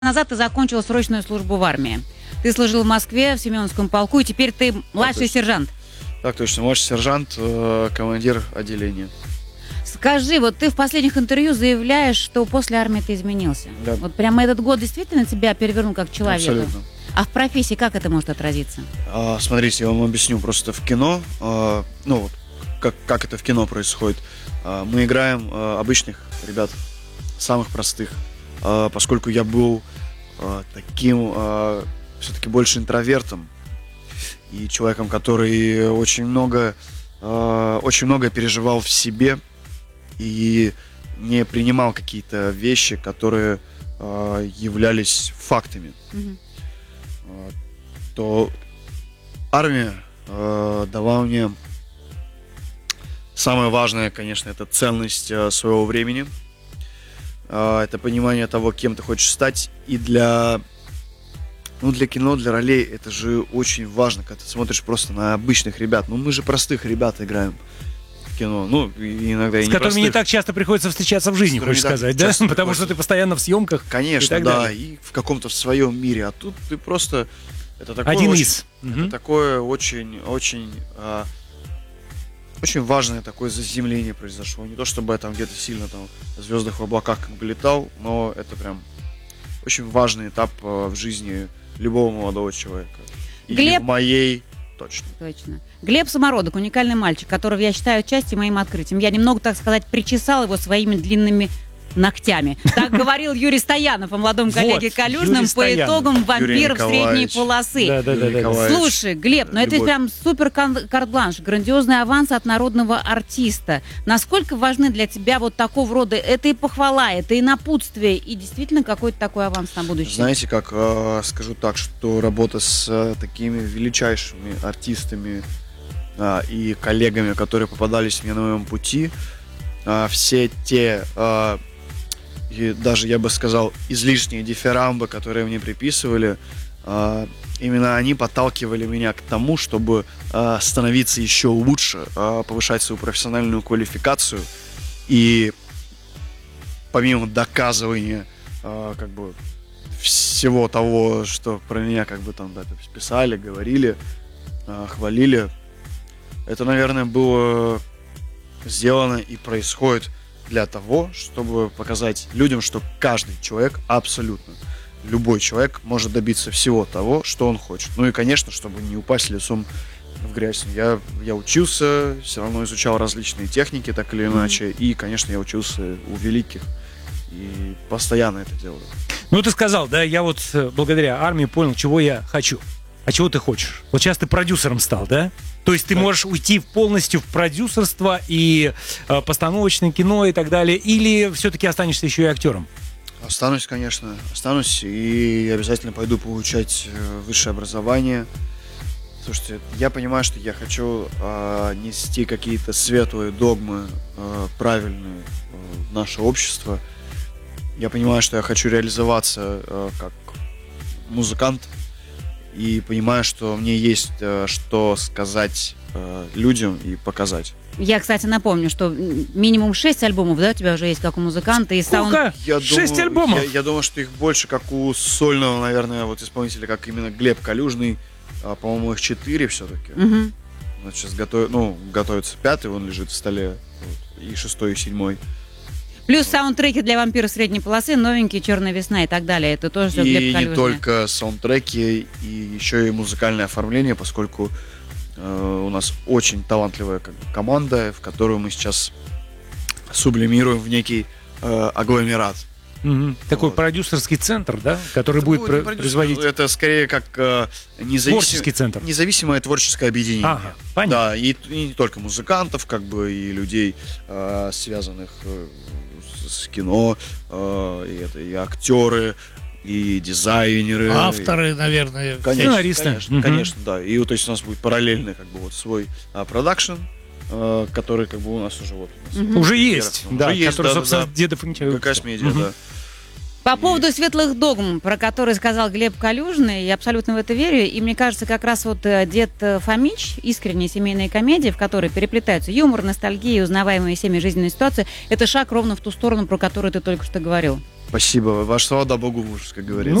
назад ты закончил срочную службу в армии. Ты служил в Москве в Семеновском полку, и теперь ты младший сержант. Так точно, младший сержант, командир отделения. Скажи, вот ты в последних интервью заявляешь, что после армии ты изменился. Да. Вот прямо этот год действительно тебя перевернул как человека? Абсолютно. А в профессии как это может отразиться? Смотрите, я вам объясню. Просто в кино, как это в кино происходит. Мы играем обычных ребят, самых простых. Поскольку я был таким, все-таки больше интровертом и человеком, который очень много переживал в себе и не принимал какие-то вещи, которые являлись фактами, то армия дала мне самое важное, конечно, это ценность своего времени, это понимание того, кем ты хочешь стать. И для кино, для ролей это же очень важно, когда ты смотришь просто на обычных ребят. Мы же простых ребят играем в кино. Иногда и с не которыми простых. не так часто приходится встречаться в жизни, хочешь сказать, да? Потому что ты постоянно в съемках. Конечно, и так да, далее. и в каком-то в своем мире. А тут ты просто... Это такое Один очень, из. Это такое очень важное такое заземление произошло. Не то чтобы я там где-то сильно там в звездах, в облаках как бы летал, но это прям очень важный этап в жизни любого молодого человека. И Глеб? в моей точно. Точно. Глеб Самородок, уникальный мальчик, которого я считаю частью моим открытием. Я немного, так сказать, причесал его своими длинными ногтями. Так говорил Юрий Стоянов о молодом коллеге Вот, Калюжном Юрий по Стоянов. итогам «Вампиров Юрий средней Николаевич. полосы». Да. Слушай, Глеб, это Любовь. прям супер карт-бланш, грандиозный аванс от народного артиста. Насколько важны для тебя вот такого рода, это и похвала, это и напутствие, и действительно какой-то такой аванс на будущее? Знаете, как скажу так, что работа с такими величайшими артистами и коллегами, которые попадались мне на моем пути, все те, и даже, я бы сказал, излишние дифирамбы, которые мне приписывали, именно они подталкивали меня к тому, чтобы становиться еще лучше, повышать свою профессиональную квалификацию. И помимо доказывания как бы всего того, что про меня как бы там писали, говорили, хвалили, это, наверное, было сделано и происходит для того, чтобы показать людям, что каждый человек, абсолютно любой человек, может добиться всего того, что он хочет. И, конечно, чтобы не упасть лицом в грязь. Я учился, все равно изучал различные техники, так или иначе, и, конечно, я учился у великих, и постоянно это делаю. Ты сказал, да, я вот благодаря армии понял, чего я хочу. А чего ты хочешь? Вот сейчас ты продюсером стал, да? То есть ты можешь уйти полностью в продюсерство и постановочное кино и так далее, или все-таки останешься еще и актером? Останусь, конечно, и обязательно пойду получать высшее образование. Слушайте, я понимаю, что я хочу нести какие-то светлые догмы, правильные в наше общество. Я понимаю, что я хочу реализоваться как музыкант. И понимаю, что мне есть что сказать людям и показать. Я, кстати, напомню, что минимум 6 альбомов, да, у тебя уже есть как у музыканта. И Сколько? 6 альбомов? Я думаю, что их больше, как у сольного, наверное, исполнителя, как именно Глеб Калюжный. По-моему, их 4 все-таки. Угу. Сейчас готовится 5-й, он лежит в столе. И 6-й, и 7-й. Плюс саундтреки для «Вампиров средней полосы», новенькие, «Черная весна» и так далее. Это тоже все Глеб Калюжный. И не только саундтреки, и еще и музыкальное оформление, поскольку у нас очень талантливая команда, в которую мы сейчас сублимируем в некий агломерат. Такой продюсерский центр, да, который будет производить... Это скорее как творческий центр. Независимое творческое объединение. Ага, понятно. Да, и не только музыкантов, и людей, связанных с кино, и актеры, и дизайнеры. Авторы, наверное. Конечно, сценаристы. Конечно, да. И то есть у нас будет параллельный свой продакшн, который у нас уже Уже есть, да, есть, который, собственно, да. Дедов инициирует. ГКС Медиа, да. По поводу светлых догм, про которые сказал Глеб Калюжный, я абсолютно в это верю. И мне кажется, как раз «Дед Фомич», искренняя семейная комедия, в которой переплетаются юмор, ностальгия и узнаваемые всеми жизненные ситуации, это шаг ровно в ту сторону, про которую ты только что говорил. Спасибо. Ваш слава да богу в ужас, как говорится.